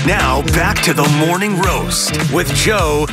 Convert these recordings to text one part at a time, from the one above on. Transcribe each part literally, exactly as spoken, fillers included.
Now, back to the Morning Roast with Joe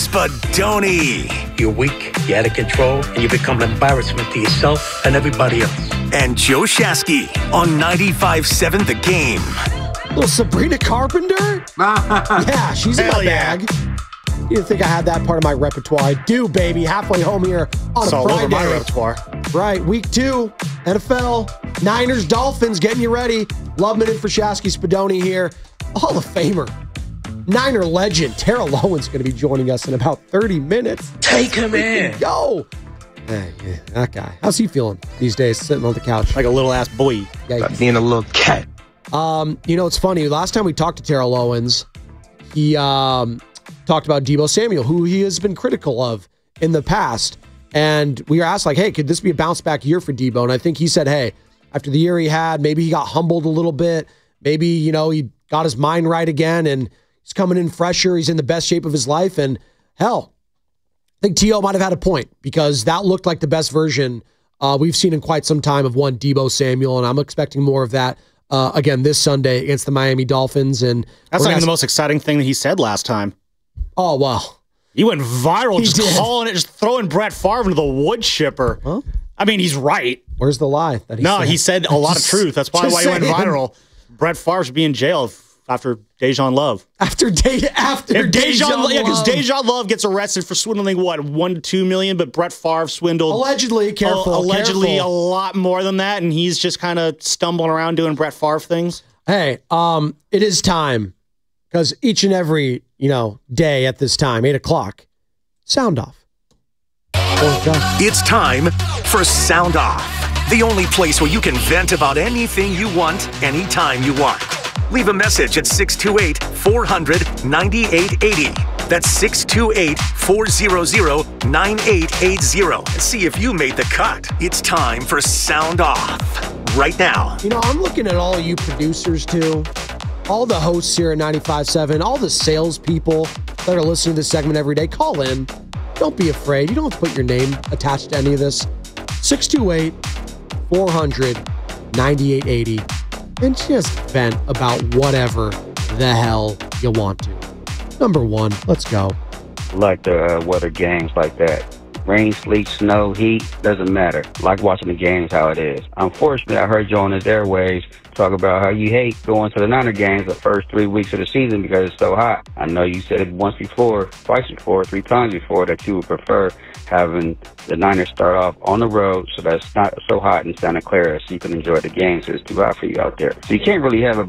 Spadoni. You're weak, you're out of control, and you become an embarrassment to yourself and everybody else. And Joe Shasky on ninety-five point seven The Game. Little Sabrina Carpenter? Yeah, she's in Hell my yeah. bag. You didn't think I had that part of my repertoire? I do, baby. Halfway home here on It's a all Friday. over my repertoire. Right, week two, N F L, Niners, Dolphins, getting you ready. Love Minute for Shasky Spadoni here. Hall of Famer, Niner legend, Terrell Owens going to be joining us in about thirty minutes. Take him in. Yo! Hey, yeah, that guy. How's he feeling these days, sitting on the couch? Like a little ass boy. Yeah, Like being a little cat. Um, you know, it's funny. Last time we talked to Terrell Owens, he um, talked about Deebo Samuel, who he has been critical of in the past. And we were asked, like, hey, could this be a bounce back year for Deebo? And I think he said, hey, after the year he had, maybe he got humbled a little bit. Maybe, you know, he got his mind right again and he's coming in fresher. He's in the best shape of his life. And hell, I think T O might have had a point because that looked like the best version uh, we've seen in quite some time of one Deebo Samuel. And I'm expecting more of that uh, again this Sunday against the Miami Dolphins. And That's not even ask- the most exciting thing that he said last time. Oh, wow. He went viral He just did. calling it, just throwing Brett Favre into the wood chipper. Huh? I mean, he's right. Where's the lie that he No, said? he said a lot of Just- truth. That's probably just why he went saying. viral. Brett Favre should be in jail f- after Dejan Love. After day after If Dejan, Dejan yeah, because Love. Dejan Love gets arrested for swindling what one to two million, but Brett Favre swindled Allegedly, careful. a- allegedly careful. a lot more than that, and he's just kind of stumbling around doing Brett Favre things. Hey, um, it is time because each and every you know day at this time, eight o'clock, sound off. It's time for Sound Off, the only place where you can vent about anything you want, anytime you want. Leave a message at six two eight, four hundred, ninety-eight eighty. That's six two eight, four hundred, ninety-eight eighty. And see if you made the cut. It's time for Sound Off, right now. You know, I'm looking at all you producers too, all the hosts here at ninety-five point seven, all the salespeople that are listening to this segment every day. Call in. Don't be afraid. You don't have to put your name attached to any of this. six two eight, four hundred, ninety-eight eighty. And just vent about whatever the hell you want to. Number one, let's go. Like the uh, weather games like that. Rain, sleet, snow, heat, doesn't matter. Like watching the games how it is. Unfortunately, I heard you on his airwaves talk about how you hate going to the Niner games the first three weeks of the season because it's so hot. I know you said it once before, twice before, three times before that you would prefer having the Niners start off on the road so that it's not so hot in Santa Clara so you can enjoy the game so it's too hot for you out there. So you can't really have a